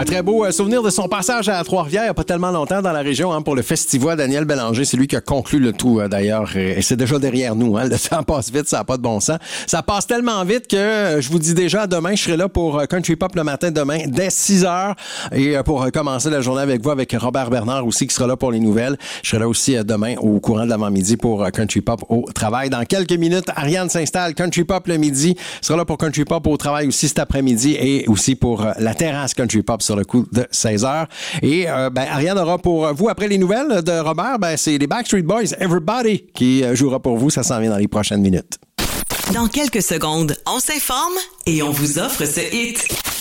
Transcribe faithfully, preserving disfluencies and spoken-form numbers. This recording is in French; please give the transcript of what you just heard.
Un très beau euh, souvenir de son passage à Trois-Rivières il n'y a pas tellement longtemps dans la région hein, pour le festival. Daniel Bélanger, c'est lui qui a conclu le tout euh, d'ailleurs. Et, et c'est déjà derrière nous. Hein. Le temps passe vite, ça n'a pas de bon sens. Ça passe tellement vite que euh, je vous dis déjà, demain, je serai là pour euh, Country Pop le matin, demain, dès six heures. Et euh, pour euh, commencer la journée avec vous, avec Robert Bernard aussi qui sera là pour les nouvelles. Je serai là aussi euh, demain au courant de l'avant-midi pour euh, Country Pop au travail. Dans quelques minutes, Ariane s'installe. Country Pop le midi. Sera là pour Country Pop au travail aussi cet après-midi et aussi pour euh, la terrasse Country Pop sur le coup de seize heures. Et euh, ben, Ariane aura pour vous, après les nouvelles de Robert, ben, c'est les Backstreet Boys, Everybody, qui euh, jouera pour vous. Ça s'en vient dans les prochaines minutes. Dans quelques secondes, on s'informe et on vous offre ce hit.